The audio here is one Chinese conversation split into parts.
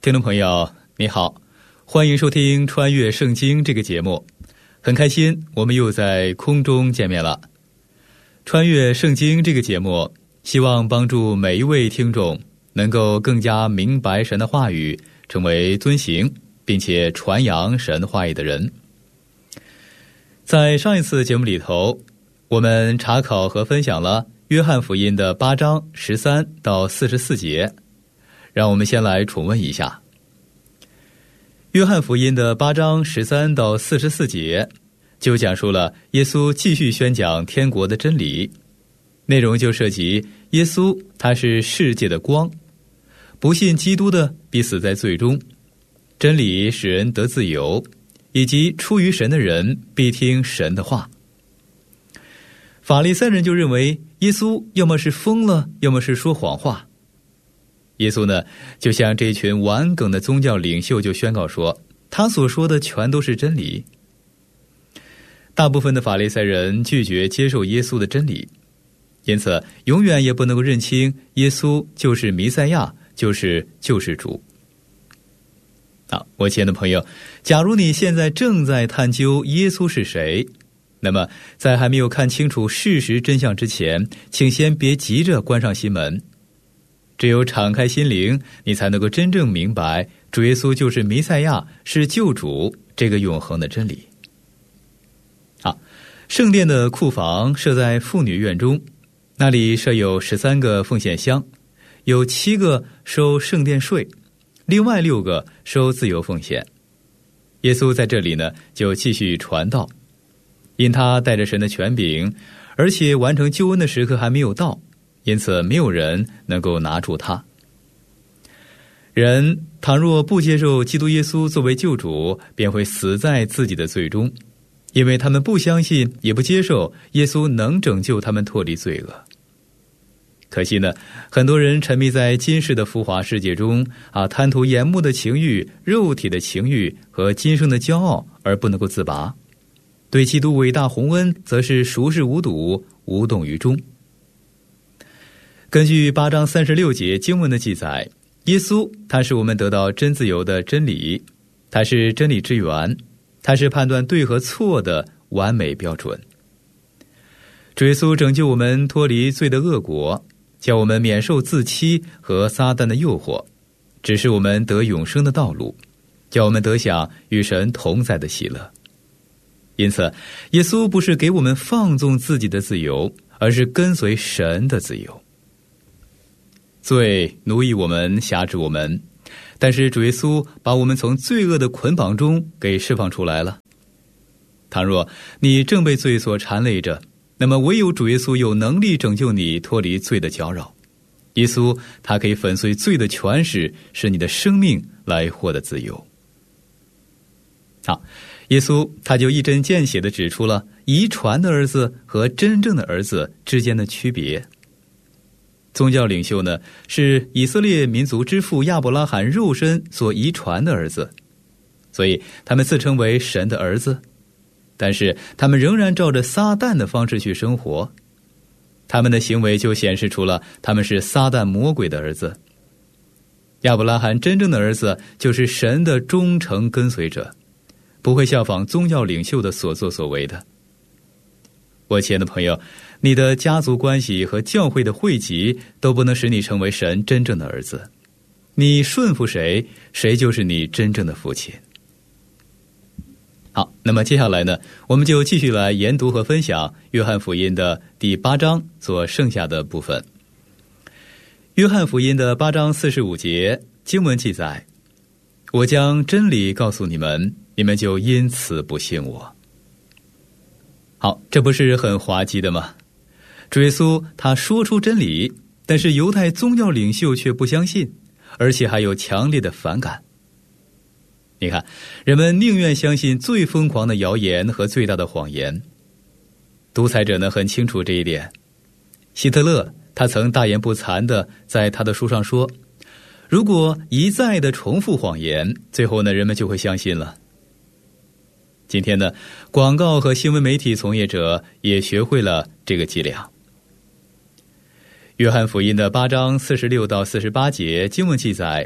听众朋友你好，欢迎收听穿越圣经这个节目，很开心我们又在空中见面了。穿越圣经这个节目希望帮助每一位听众能够更加明白神的话语，成为遵行并且传扬神话语的人。在上一次节目里头，我们查考和分享了约翰福音的8章13到44节，让我们先来重温一下。约翰福音的8章13到44节就讲述了耶稣继续宣讲天国的真理，内容就涉及耶稣他是世界的光，不信基督的必死在罪中，真理使人得自由，以及出于神的人必听神的话。法利赛人就认为耶稣要么是疯了，要么是说谎话。耶稣呢，就像这群顽梗的宗教领袖就宣告说，他所说的全都是真理。大部分的法利赛人拒绝接受耶稣的真理，因此永远也不能够认清耶稣就是弥赛亚，就是救世主。我亲爱的朋友，假如你现在正在探究耶稣是谁，那么在还没有看清楚事实真相之前，请先别急着关上心门。只有敞开心灵，你才能够真正明白主耶稣就是弥赛亚，是救主，这个永恒的真理。圣殿的库房设在妇女院中，那里设有13个奉献箱，有7个收圣殿税，另外6个收自由奉献。耶稣在这里呢，就继续传道，因他带着神的权柄，而且完成救恩的时刻还没有到，因此没有人能够拿住他。人倘若不接受基督耶稣作为救主，便会死在自己的罪中，因为他们不相信也不接受耶稣能拯救他们脱离罪恶。可惜呢，很多人沉迷在今世的浮华世界中，贪图眼目的情欲、肉体的情欲和今生的骄傲而不能够自拔，对基督伟大宏恩则是熟视无睹，无动于衷。根据8章36节经文的记载，耶稣他是我们得到真自由的真理，他是真理之源，他是判断对和错的完美标准。主耶稣拯救我们脱离罪的恶果，叫我们免受自欺和撒旦的诱惑，指示我们得永生的道路，叫我们得享与神同在的喜乐。因此耶稣不是给我们放纵自己的自由，而是跟随神的自由。罪奴役我们，辖制我们，但是主耶稣把我们从罪恶的捆绑中给释放出来了。倘若你正被罪所缠累着，那么唯有主耶稣有能力拯救你脱离罪的搅扰。耶稣他可以粉碎罪的权势，使你的生命来获得自由。耶稣他就一针见血地指出了遗传的儿子和真正的儿子之间的区别。宗教领袖呢，是以色列民族之父亚伯拉罕肉身所遗传的儿子，所以他们自称为神的儿子，但是他们仍然照着撒旦的方式去生活，他们的行为就显示出了他们是撒旦魔鬼的儿子。亚伯拉罕真正的儿子就是神的忠诚跟随者，不会效仿宗教领袖的所作所为的。我亲爱的朋友，你的家族关系和教会的汇集都不能使你成为神真正的儿子，你顺服谁，谁就是你真正的父亲。好，那么接下来呢，我们就继续来研读和分享约翰福音的第8章所剩下的部分。约翰福音的8章45节经文记载，我将真理告诉你们，你们就因此不信我。好，这不是很滑稽的吗？主耶稣他说出真理，但是犹太宗教领袖却不相信，而且还有强烈的反感。你看，人们宁愿相信最疯狂的谣言和最大的谎言。独裁者呢，很清楚这一点。希特勒他曾大言不惭地在他的书上说，如果一再的重复谎言，最后呢，人们就会相信了。今天呢，广告和新闻媒体从业者也学会了这个伎俩。约翰福音的8章46到48节经文记载，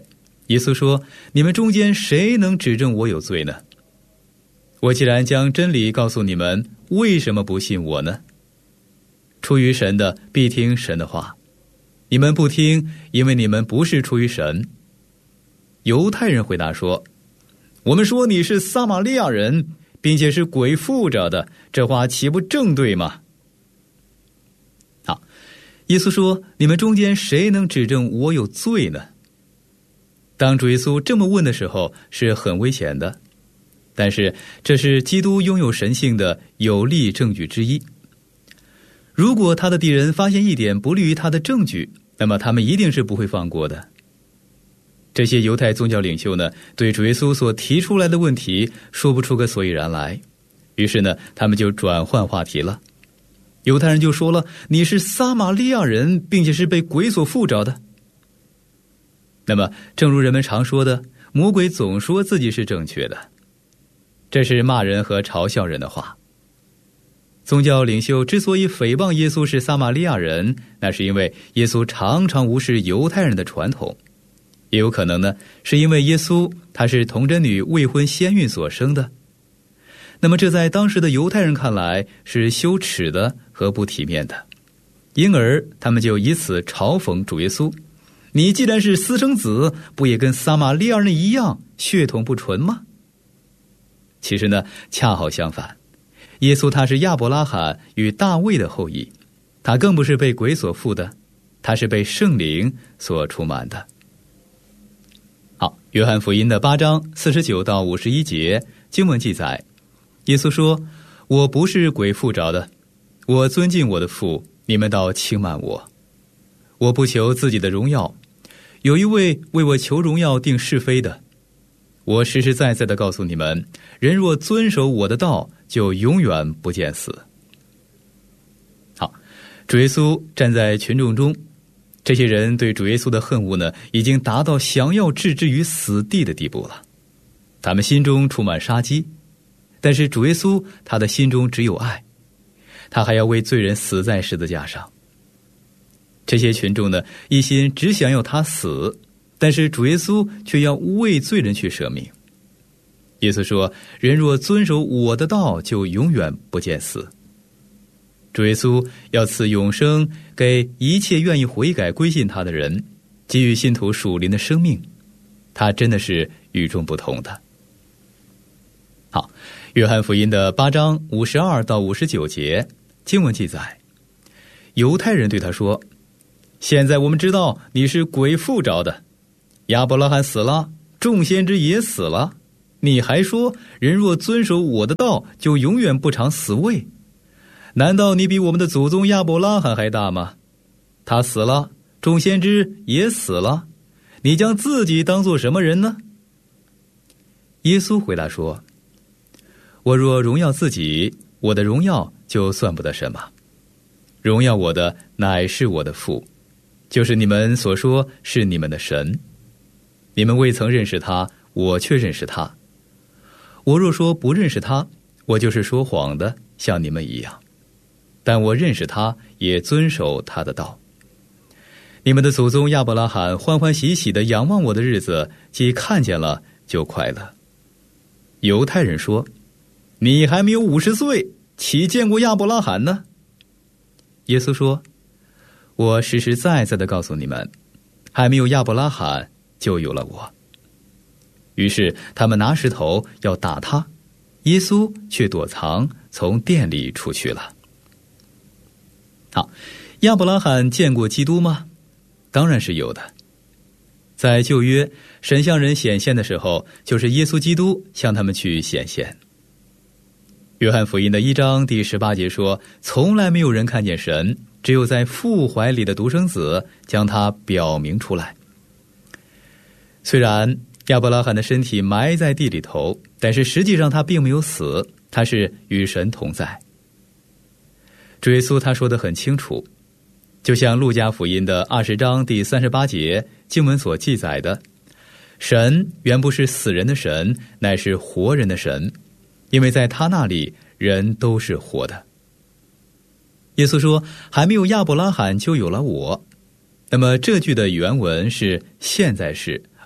耶稣说，你们中间谁能指证我有罪呢？我既然将真理告诉你们，为什么不信我呢？出于神的必听神的话，你们不听，因为你们不是出于神。犹太人回答说，我们说你是撒玛利亚人，并且是鬼附着的，这话岂不正对吗？好，耶稣说，你们中间谁能指证我有罪呢？当主耶稣这么问的时候，是很危险的，但是这是基督拥有神性的有力证据之一。如果他的敌人发现一点不利于他的证据，那么他们一定是不会放过的。这些犹太宗教领袖呢，对主耶稣所提出来的问题说不出个所以然来，于是呢，他们就转换话题了。犹太人就说了，你是撒玛利亚人，并且是被鬼所附着的。那么正如人们常说的，魔鬼总说自己是正确的，这是骂人和嘲笑人的话。宗教领袖之所以诽谤耶稣是撒玛利亚人，那是因为耶稣常常无视犹太人的传统，也有可能呢，是因为耶稣他是童贞女未婚先孕所生的。那么这在当时的犹太人看来是羞耻的和不体面的，因而他们就以此嘲讽主耶稣，你既然是私生子，不也跟撒玛利亚人一样血统不纯吗？其实呢，恰好相反，耶稣他是亚伯拉罕与大卫的后裔，他更不是被鬼所附的，他是被圣灵所充满的。好，约翰福音的8章49到51节经文记载，耶稣说，我不是鬼附着的，我尊敬我的父，你们倒轻慢我。我不求自己的荣耀，有一位为我求荣耀定是非的。我实实在在地告诉你们，人若遵守我的道，就永远不见死。好，主耶稣站在群众中，这些人对主耶稣的恨恶呢，已经达到想要置之于死地的地步了。他们心中充满杀机，但是主耶稣他的心中只有爱，他还要为罪人死在十字架上。这些群众呢，一心只想要他死，但是主耶稣却要为罪人去舍命。耶稣说，人若遵守我的道，就永远不见死。主耶稣要赐永生给一切愿意悔改归信他的人，给予信徒属灵的生命，他真的是与众不同的。好，约翰福音的8章52到59节经文记载，犹太人对他说，现在我们知道你是鬼附着的，亚伯拉罕死了，众先知也死了，你还说人若遵守我的道，就永远不尝死味。难道你比我们的祖宗亚伯拉罕还大吗？他死了，众先知也死了，你将自己当作什么人呢？耶稣回答说，我若荣耀自己，我的荣耀就算不得什么。荣耀我的乃是我的父，就是你们所说是你们的神。你们未曾认识他，我却认识他。我若说不认识他，我就是说谎的，像你们一样。但我认识他，也遵守他的道。你们的祖宗亚伯拉罕欢欢喜喜地仰望我的日子，既看见了，就快乐。犹太人说，你还没有50岁，岂见过亚伯拉罕呢？耶稣说，我实实在在地告诉你们，还没有亚伯拉罕，就有了我。于是他们拿石头要打他，耶稣却躲藏，从殿里出去了。好，亚伯拉罕见过基督吗？当然是有的。在旧约，神向人显现的时候，就是耶稣基督向他们去显现。约翰福音的1章第18节说，从来没有人看见神，只有在父怀里的独生子将他表明出来。虽然亚伯拉罕的身体埋在地里头，但是实际上他并没有死，他是与神同在。主耶稣他说得很清楚，就像路加福音的20章第38节经文所记载的，神原不是死人的神，乃是活人的神，因为在他那里人都是活的。耶稣说，还没有亚伯拉罕就有了我。那么这句的原文是现在式，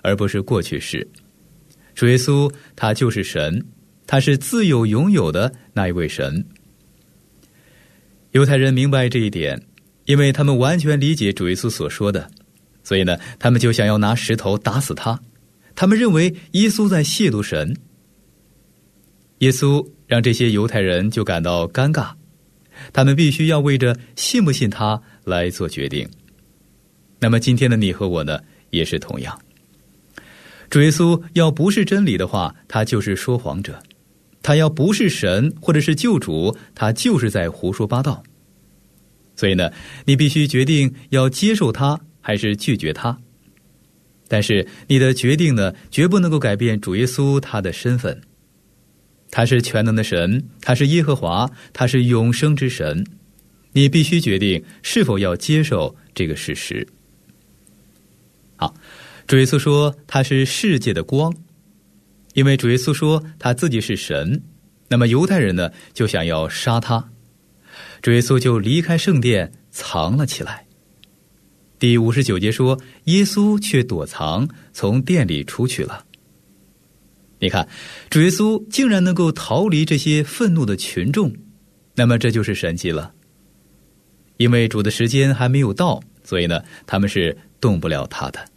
而不是过去式。主耶稣他就是神，他是自有永有的那一位神。犹太人明白这一点，因为他们完全理解主耶稣所说的，所以呢，他们就想要拿石头打死他。他们认为耶稣在亵渎神。耶稣让这些犹太人就感到尴尬，他们必须要为着信不信他来做决定。那么今天的你和我呢，也是同样。主耶稣要不是真理的话，他就是说谎者；他要不是神或者是救主，他就是在胡说八道。所以呢，你必须决定要接受他还是拒绝他。但是你的决定呢，绝不能够改变主耶稣他的身份。他是全能的神，他是耶和华，他是永生之神。你必须决定是否要接受这个事实。好，主耶稣说他是世界的光，因为主耶稣说他自己是神，那么犹太人呢就想要杀他。主耶稣就离开圣殿藏了起来。第59节说，耶稣却躲藏，从殿里出去了。你看，主耶稣竟然能够逃离这些愤怒的群众，那么这就是神迹了。因为主的时间还没有到，所以呢，他们是动不了他的。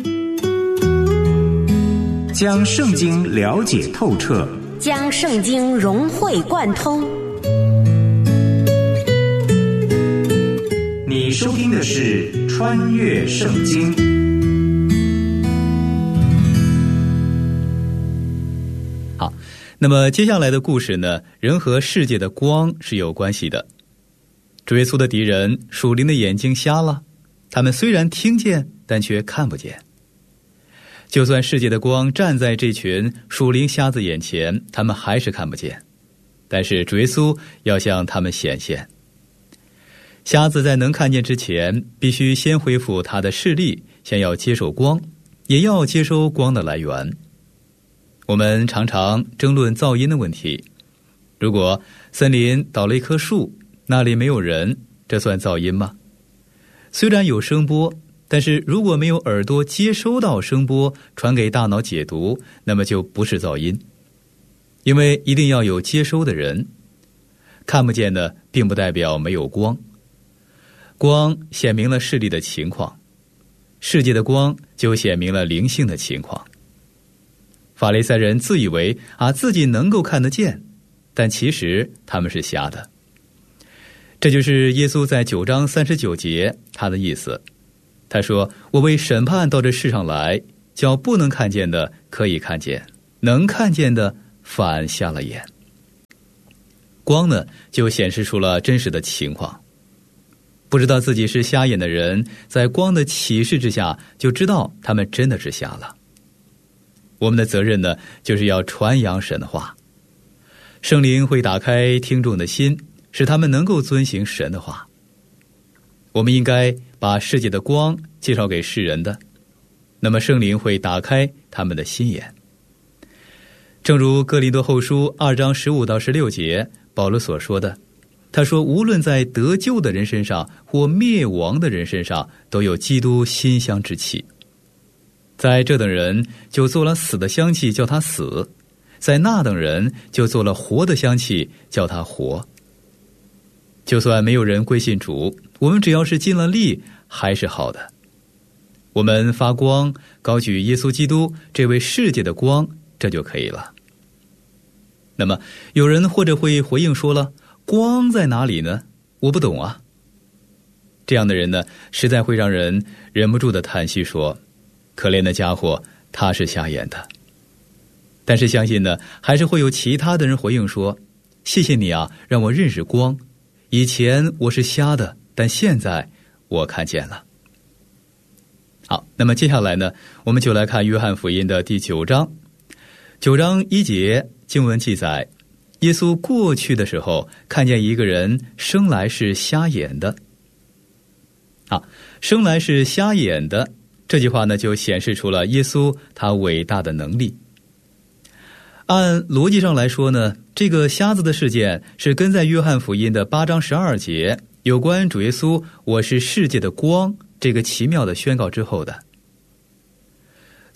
将圣经了解透彻， 将圣经融会贯通。 你收听的是《穿越圣经》。 好，那么接下来的故事呢，人和世界的光是有关系的。主耶稣的敌人属灵的眼睛瞎了，他们虽然听见，但却看不见。就算世界的光站在这群属灵瞎子眼前，他们还是看不见。但是主耶稣要向他们显现。瞎子在能看见之前，必须先恢复他的视力，先要接受光，也要接收光的来源。我们常常争论噪音的问题。如果森林倒了一棵树，那里没有人，这算噪音吗？虽然有声波，但是如果没有耳朵接收到声波，传给大脑解读，那么就不是噪音。因为一定要有接收的人。看不见的并不代表没有光。光显明了视力的情况，世界的光就显明了灵性的情况。法利赛人自以为自己能够看得见，但其实他们是瞎的。这就是耶稣在9章39节他的意思。他说，我为审判到这世上来，叫不能看见的可以看见，能看见的反瞎了眼。光呢，就显示出了真实的情况。不知道自己是瞎眼的人，在光的启示之下，就知道他们真的是瞎了。我们的责任呢，就是要传扬神的话。圣灵会打开听众的心，使他们能够遵行神的话。我们应该把世界的光介绍给世人的，那么圣灵会打开他们的心眼。正如哥林多后书2章15到16节保罗所说的，他说，无论在得救的人身上或灭亡的人身上，都有基督馨香之气。在这等人就做了死的香气，叫他死；在那等人就做了活的香气，叫他活。就算没有人归信主，我们只要是尽了力，还是好的。我们发光，高举耶稣基督这位世界的光，这就可以了。那么有人或者会回应说了，光在哪里呢？我不懂啊。这样的人呢，实在会让人忍不住的叹息说，可怜的家伙，他是瞎眼的。但是相信呢，还是会有其他的人回应说，谢谢你啊，让我认识光。以前我是瞎的，但现在我看见了。好，那么接下来呢，我们就来看约翰福音的第9章。9章1节经文记载，耶稣过去的时候，看见一个人生来是瞎眼的。生来是瞎眼的，这句话呢，就显示出了耶稣他伟大的能力。按逻辑上来说呢，这个瞎子的事件是跟在约翰福音的8章12节有关主耶稣我是世界的光这个奇妙的宣告之后的。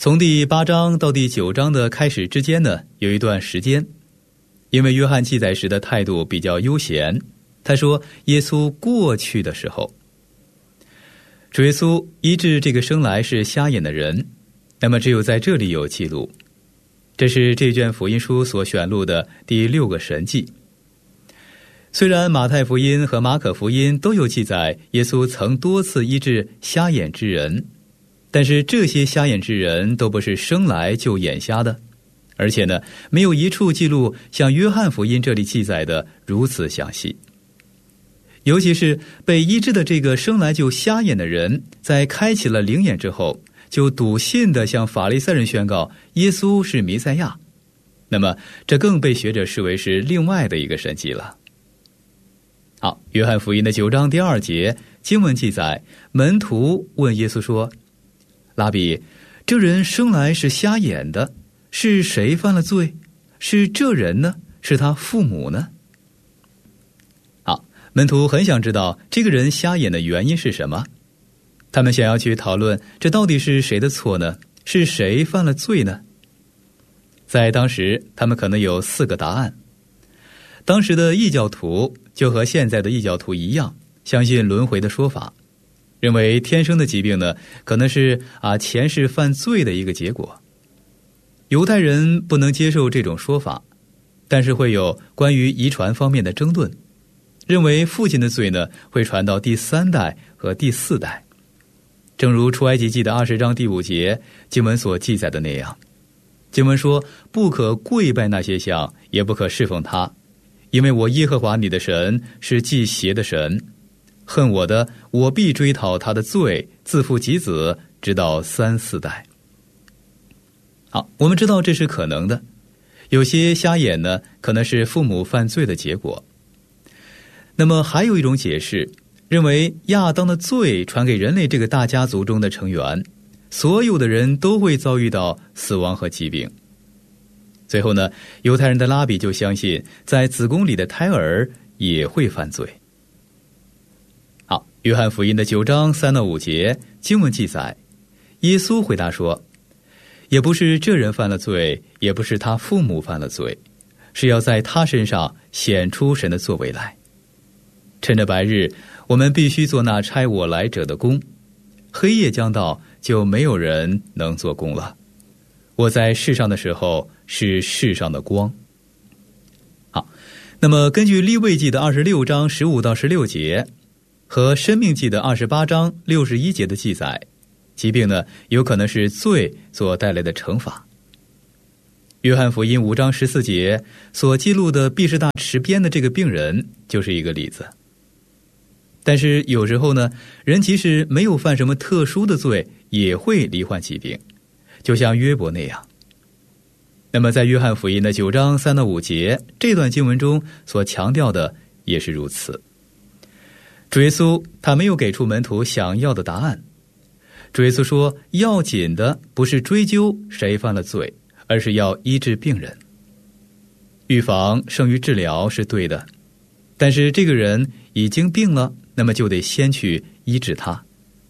从第8章到第9章的开始之间呢，有一段时间，因为约翰记载时的态度比较悠闲，他说耶稣过去的时候，主耶稣医治这个生来是瞎眼的人，那么只有在这里有记录。这是这卷福音书所选录的第6个神迹。虽然马太福音和马可福音都有记载耶稣曾多次医治瞎眼之人，但是这些瞎眼之人都不是生来就眼瞎的，而且呢，没有一处记录像约翰福音这里记载的如此详细。尤其是被医治的这个生来就瞎眼的人，在开启了灵眼之后，就笃信地向法利赛人宣告耶稣是弥赛亚，那么这更被学者视为是另外的一个神迹了。好，约翰福音的9章第2节经文记载，门徒问耶稣说，拉比，这人生来是瞎眼的，是谁犯了罪？是这人呢？是他父母呢？好，门徒很想知道这个人瞎眼的原因是什么，他们想要去讨论这到底是谁的错呢？是谁犯了罪呢？在当时他们可能有4个答案。当时的异教徒就和现在的异教徒一样，相信轮回的说法，认为天生的疾病呢，可能是前世犯罪的一个结果。犹太人不能接受这种说法，但是会有关于遗传方面的争论，认为父亲的罪呢会传到第3代和第4代，正如出埃及记的20章第5节经文所记载的那样。经文说，不可跪拜那些像，也不可侍奉他，因为我耶和华你的神是忌邪的神，恨我的，我必追讨他的罪，自父及子，直到3、4代。好，我们知道这是可能的，有些瞎眼呢，可能是父母犯罪的结果。那么还有一种解释，认为亚当的罪传给人类这个大家族中的成员，所有的人都会遭遇到死亡和疾病。最后呢，犹太人的拉比就相信，在子宫里的胎儿也会犯罪。好，约翰福音的9章3到5节经文记载，耶稣回答说，也不是这人犯了罪，也不是他父母犯了罪，是要在他身上显出神的作为来。趁着白日，我们必须做那差我来者的工，黑夜将到，就没有人能做工了。我在世上的时候是世上的光。好，那么根据利未记的26章15到16节和申命记的28章61节的记载，疾病呢有可能是罪所带来的惩罚。约翰福音5章14节所记录的毕士大池边的这个病人就是一个例子。但是有时候呢，人即使没有犯什么特殊的罪，也会罹患疾病，就像约伯那样。那么在约翰福音的9章3到5节这段经文中所强调的也是如此。主耶稣他没有给出门徒想要的答案。主耶稣说，要紧的不是追究谁犯了罪，而是要医治病人。预防胜于治疗是对的，但是这个人已经病了，那么就得先去医治他。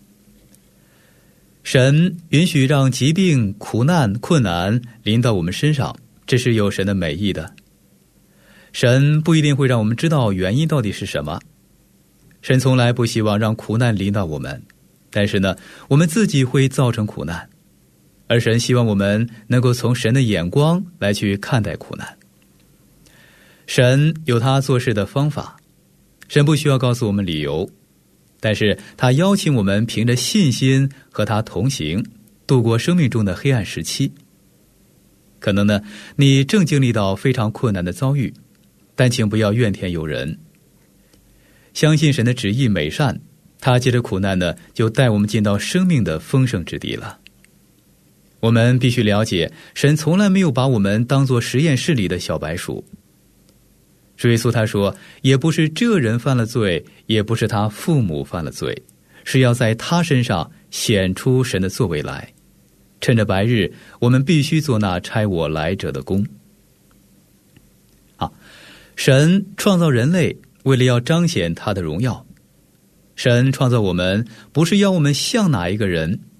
神允许让疾病、苦难、困难临到我们身上，这是有神的美意的。神不一定会让我们知道原因到底是什么，神从来不希望让苦难临到我们，但是呢，我们自己会造成苦难，而神希望我们能够从神的眼光来去看待苦难。神有他做事的方法，神不需要告诉我们理由，但是他邀请我们凭着信心和他同行，度过生命中的黑暗时期。可能呢，你正经历到非常困难的遭遇，但请不要怨天尤人，相信神的旨意美善，他借着苦难呢，就带我们进到生命的丰盛之地了。我们必须了解，神从来没有把我们当作实验室里的小白鼠。主耶稣他说，也不是这人犯了罪，也不是他父母犯了罪，是要在他身上显出神的作为来。趁着白日，我们必须做那差我来者的工。好，神创造人类，为了要彰显他的荣耀。神创造我们，不是要我们像哪一个人，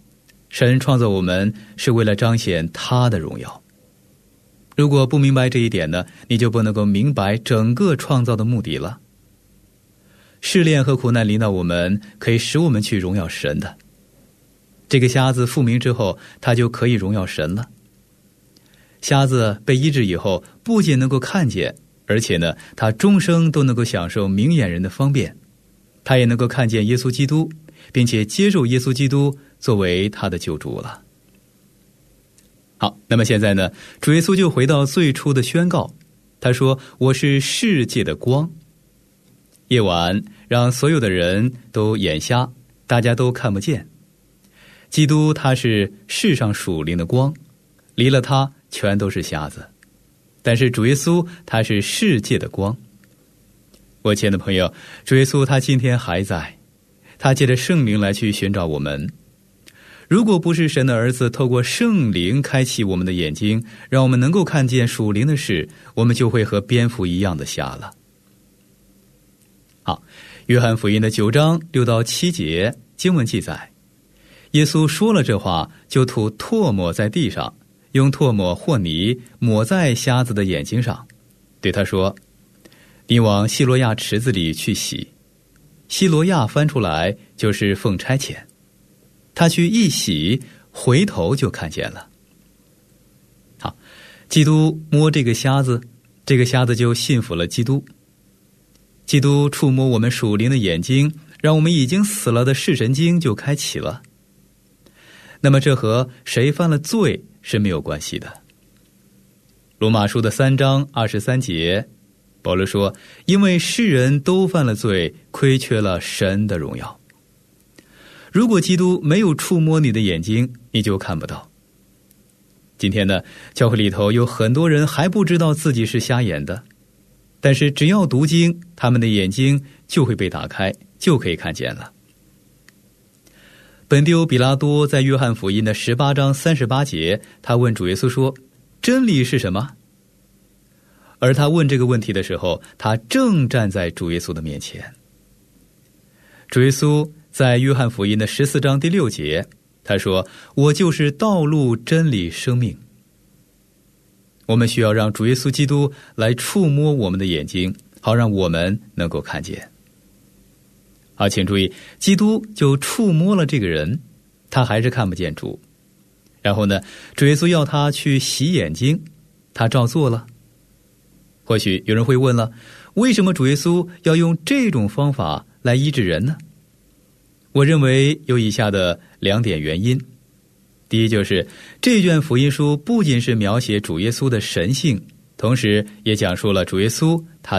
神创造我们是为了彰显他的荣耀。如果不明白这一点呢，你就不能够明白整个创造的目的了。试炼和苦难临到我们，可以使我们去荣耀神的。这个瞎子复明之后，他就可以荣耀神了。瞎子被医治以后，不仅能够看见，而且呢，他终生都能够享受明眼人的方便，他也能够看见耶稣基督，并且接受耶稣基督作为他的救主了。好，那么现在呢，主耶稣就回到最初的宣告，他说：我是世界的光。夜晚让所有的人都眼瞎，大家都看不见。基督他是世上属灵的光，离了他全都是瞎子。但是主耶稣他是世界的光。我亲爱的朋友，主耶稣他今天还在，他借着圣灵来去寻找我们。如果不是神的儿子透过圣灵开启我们的眼睛，让我们能够看见属灵的事，我们就会和蝙蝠一样的瞎了。好，约翰福音的9章6到7节经文记载，耶稣说了这话，就吐唾沫在地上，用唾沫和泥抹在瞎子的眼睛上，对他说：你往西罗亚池子里去洗。西罗亚翻出来就是奉差遣。他去一洗，回头就看见了。好，基督摸这个瞎子，这个瞎子就信服了基督。基督触摸我们属灵的眼睛，让我们已经死了的视神经就开启了。那么这和谁犯了罪是没有关系的。罗马书的3章23节，保罗说：因为世人都犯了罪，亏缺了神的荣耀。如果基督没有触摸你的眼睛，你就看不到。今天呢，教会里头有很多人还不知道自己是瞎眼的，但是只要读经，他们的眼睛就会被打开，就可以看见了。本丢比拉多在约翰福音的18章38节，他问主耶稣说：真理是什么？而他问这个问题的时候，他正站在主耶稣的面前。主耶稣在约翰福音的14章第6节，他说：我就是道路真理生命。我们需要让主耶稣基督来触摸我们的眼睛，好让我们能够看见。好，请注意，基督就触摸了这个人，他还是看不见主。然后呢，主耶稣要他去洗眼睛，他照做了。或许有人会问了，为什么主耶稣要用这种方法来医治人呢？我认为有以下的2点原因。第一，就是这卷福音书不仅是描写主耶稣的神性，同时也讲述了主耶稣他